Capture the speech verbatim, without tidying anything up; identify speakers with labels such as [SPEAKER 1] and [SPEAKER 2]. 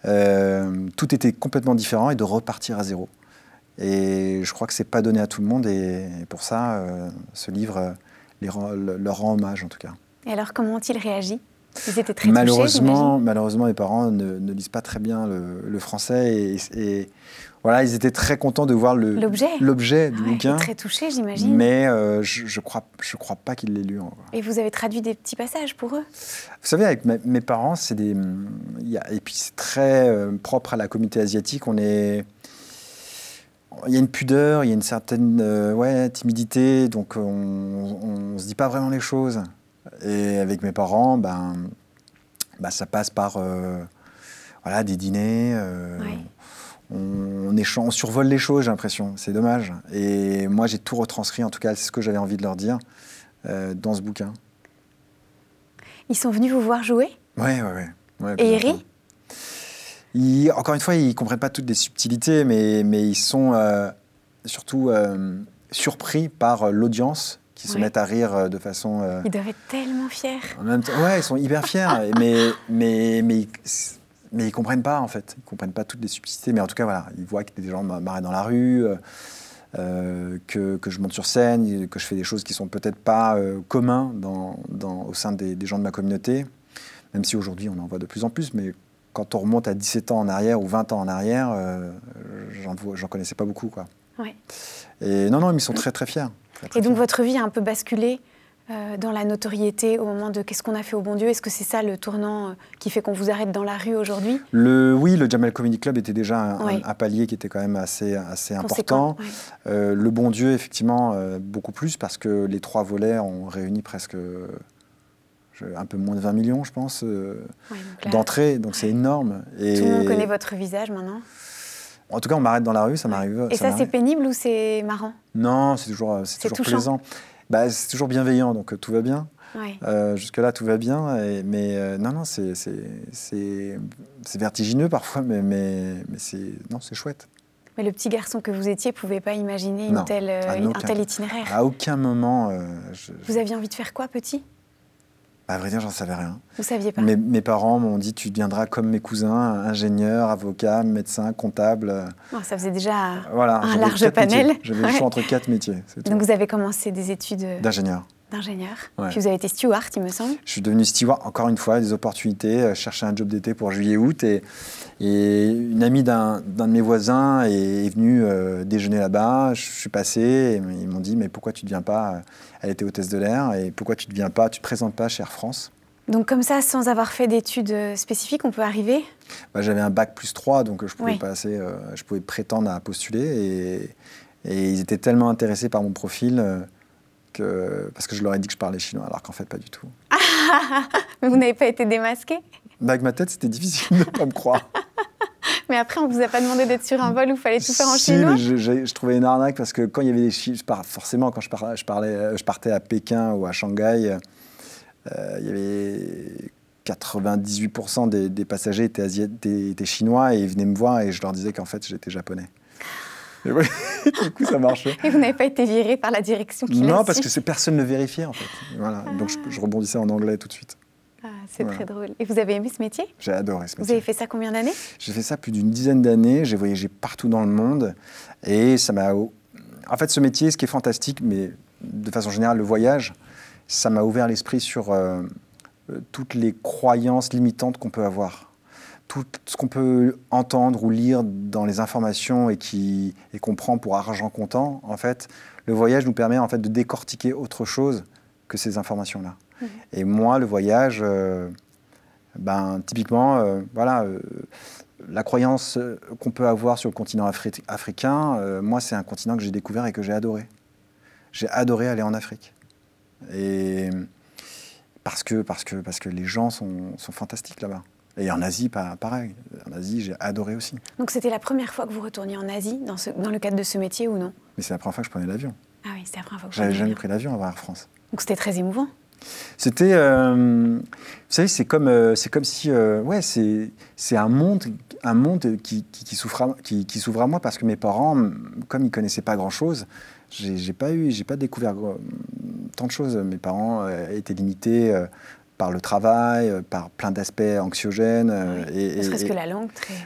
[SPEAKER 1] Euh, tout était complètement différent et de repartir à zéro. Et je crois que c'est pas donné à tout le monde et, et pour ça, euh, ce livre euh, les rend, le, leur rend hommage en tout cas.
[SPEAKER 2] Et alors, comment ont-ils réagi? Ils étaient très
[SPEAKER 1] malheureusement,
[SPEAKER 2] touchés,
[SPEAKER 1] malheureusement, mes parents ne, ne lisent pas très bien le, le français et, et voilà, ils étaient très contents de voir le,
[SPEAKER 2] l'objet,
[SPEAKER 1] l'objet du
[SPEAKER 2] ah ouais,
[SPEAKER 1] bouquin.
[SPEAKER 2] Très touchés, j'imagine.
[SPEAKER 1] Mais euh, je, je crois, je crois pas qu'ils l'aient lu encore.
[SPEAKER 2] Et vous avez traduit des petits passages pour eux?
[SPEAKER 1] Vous savez, avec mes, mes parents, c'est des, il y a, et puis c'est très euh, propre à la communauté asiatique. On est, il y a une pudeur, il y a une certaine euh, ouais, timidité, donc on, ne se dit pas vraiment les choses. Et avec mes parents, ben, ben ça passe par euh, voilà, des dîners. Euh,
[SPEAKER 2] ouais.
[SPEAKER 1] On, on, échange, on survole les choses, j'ai l'impression. C'est dommage. Et moi, j'ai tout retranscrit, en tout cas, c'est ce que j'avais envie de leur dire euh, dans ce bouquin.
[SPEAKER 2] Ils sont venus vous voir jouer?
[SPEAKER 1] Ouais, ouais, ouais. ouais
[SPEAKER 2] Et ils rient?
[SPEAKER 1] Ils, encore une fois, ils ne comprennent pas toutes les subtilités, mais, mais ils sont euh, surtout euh, surpris par l'audience qui ouais. se mettent à rire de façon... Euh,
[SPEAKER 2] ils doivent être tellement fiers.
[SPEAKER 1] En même temps, ouais, ils sont hyper fiers, mais, mais, mais, mais ils ne comprennent pas, en fait. Ils ne comprennent pas toutes les subtilités, mais en tout cas, voilà, ils voient que des gens m'arrêtent dans la rue, euh, que, que je monte sur scène, que je fais des choses qui ne sont peut-être pas euh, communs dans, dans, au sein des, des gens de ma communauté, même si aujourd'hui, on en voit de plus en plus, mais quand on remonte à dix-sept ans en arrière ou vingt ans en arrière, euh, j'en, j'en connaissais pas beaucoup, quoi.
[SPEAKER 2] Ouais.
[SPEAKER 1] Et non, non, ils sont très, très fiers. Très, très
[SPEAKER 2] Et donc,
[SPEAKER 1] fiers.
[SPEAKER 2] votre vie a un peu basculé euh, dans la notoriété au moment de qu'est-ce qu'on a fait au bon Dieu? Est-ce que c'est ça le tournant euh, qui fait qu'on vous arrête dans la rue aujourd'hui?
[SPEAKER 1] le, Oui, le Jamel Comedy Club était déjà un,
[SPEAKER 2] ouais.
[SPEAKER 1] un, un palier qui était quand même assez, assez important.
[SPEAKER 2] Ouais.
[SPEAKER 1] Euh, le bon Dieu, effectivement, euh, beaucoup plus, parce que les trois volets ont réuni presque... un peu moins de vingt millions, je pense, euh, ouais, donc là, d'entrées, donc ouais. c'est énorme. Et
[SPEAKER 2] tout le monde connaît votre visage maintenant?
[SPEAKER 1] En tout cas, on m'arrête dans la rue, ça ouais. m'arrive.
[SPEAKER 2] Et ça, ça c'est pénible ou c'est marrant?
[SPEAKER 1] Non, c'est toujours, c'est c'est toujours plaisant. Bah, c'est toujours bienveillant, donc euh, tout va bien.
[SPEAKER 2] Ouais.
[SPEAKER 1] Euh, jusque-là, tout va bien. Et, mais euh, non, non, c'est, c'est, c'est, c'est vertigineux parfois, mais, mais, mais c'est, non, c'est chouette.
[SPEAKER 2] Mais le petit garçon que vous étiez ne pouvait pas imaginer une telle, euh, un tel itinéraire?
[SPEAKER 1] À aucun moment. Euh, je,
[SPEAKER 2] vous aviez envie de faire quoi, petit?
[SPEAKER 1] À vrai dire, j'en savais rien.
[SPEAKER 2] Vous saviez pas?
[SPEAKER 1] Mes, mes parents m'ont dit, tu deviendras comme mes cousins, ingénieur, avocat, médecin, comptable.
[SPEAKER 2] Oh, ça faisait déjà
[SPEAKER 1] voilà,
[SPEAKER 2] un large panel.
[SPEAKER 1] Métiers. J'avais ouais. le choix entre quatre métiers. C'est
[SPEAKER 2] Donc
[SPEAKER 1] tout.
[SPEAKER 2] vous avez commencé des études
[SPEAKER 1] d'ingénieur.
[SPEAKER 2] D'ingénieur.
[SPEAKER 1] Ouais.
[SPEAKER 2] Puis vous avez été steward, il me semble.
[SPEAKER 1] Je suis devenu steward, encore une fois, des opportunités, euh, chercher un job d'été pour juillet-août. Et, et une amie d'un, d'un de mes voisins est, est venue euh, déjeuner là-bas. Je suis passé et ils m'ont dit, mais pourquoi tu ne viens pas? Elle était hôtesse de l'air. Et pourquoi tu ne viens pas, tu ne te présentes pas chez Air France?
[SPEAKER 2] Donc comme ça, sans avoir fait d'études spécifiques, on peut arriver?
[SPEAKER 1] bah, J'avais un bac plus trois, donc je pouvais,
[SPEAKER 2] oui.
[SPEAKER 1] passer, euh, je pouvais prétendre à postuler. Et, et ils étaient tellement intéressés par mon profil euh, que, parce que je leur ai dit que je parlais chinois, alors qu'en fait, pas du tout.
[SPEAKER 2] Mais vous n'avez pas été démasqué?
[SPEAKER 1] bah, Avec ma tête, c'était difficile de ne pas me croire.
[SPEAKER 2] Mais après, on ne vous a pas demandé d'être sur un vol où il fallait tout faire en
[SPEAKER 1] si,
[SPEAKER 2] chinois?
[SPEAKER 1] Mais je, je, je trouvais une arnaque parce que quand il y avait des chiffres, forcément, quand je, parlais, je, parlais, je partais à Pékin ou à Shanghai, Euh, il y avait quatre-vingt-dix-huit pour cent des, des passagers étaient, Asi- étaient, étaient chinois et ils venaient me voir et je leur disais qu'en fait j'étais japonais. Et ouais, du coup ça marchait.
[SPEAKER 2] Et vous n'avez pas été viré par la direction qui l'a
[SPEAKER 1] Non,
[SPEAKER 2] su.
[SPEAKER 1] parce que c'est, personne ne vérifiait en fait. Voilà. Ah. Donc je, je rebondissais en anglais tout de suite.
[SPEAKER 2] Ah, c'est
[SPEAKER 1] voilà.
[SPEAKER 2] très drôle. Et vous avez aimé ce métier?
[SPEAKER 1] J'ai adoré ce métier.
[SPEAKER 2] Vous avez fait ça combien d'années?
[SPEAKER 1] J'ai fait ça plus d'une dizaine d'années. J'ai voyagé partout dans le monde et ça m'a... En fait, ce métier, ce qui est fantastique, mais de façon générale, le voyage, ça m'a ouvert l'esprit sur euh, euh, toutes les croyances limitantes qu'on peut avoir. Tout ce qu'on peut entendre ou lire dans les informations et, qui, et qu'on prend pour argent comptant, en fait, le voyage nous permet en fait, de décortiquer autre chose que ces informations-là. Mmh. Et moi, le voyage, euh, ben, typiquement, euh, voilà, euh, la croyance qu'on peut avoir sur le continent afri- africain, euh, moi, c'est un continent que j'ai découvert et que j'ai adoré. J'ai adoré aller en Afrique. Et parce que, parce que, parce que les gens sont, sont fantastiques là-bas. Et en Asie, pareil. En Asie, j'ai adoré aussi.
[SPEAKER 2] Donc c'était la première fois que vous retourniez en Asie, dans, ce, dans le cadre de ce métier, ou non?
[SPEAKER 1] Mais c'est la première fois que je prenais l'avion.
[SPEAKER 2] Ah oui, c'était la première fois que
[SPEAKER 1] je
[SPEAKER 2] prenais
[SPEAKER 1] l'avion. J'avais jamais
[SPEAKER 2] l'avion.
[SPEAKER 1] pris l'avion avant Air France.
[SPEAKER 2] Donc c'était très émouvant.
[SPEAKER 1] C'était... Euh, vous savez, c'est comme, euh, c'est comme si... Euh, ouais, c'est, c'est un monde, un monde qui, qui, qui, s'ouvre à, qui, qui s'ouvre à moi parce que mes parents, comme ils ne connaissaient pas grand-chose, j'ai, j'ai pas eu, j'ai pas découvert tant de choses. Mes parents euh, étaient limités euh, par le travail, euh, par plein d'aspects anxiogènes. Euh,
[SPEAKER 2] oui.
[SPEAKER 1] et,
[SPEAKER 2] ne serait-ce
[SPEAKER 1] et,
[SPEAKER 2] que la langue. Très...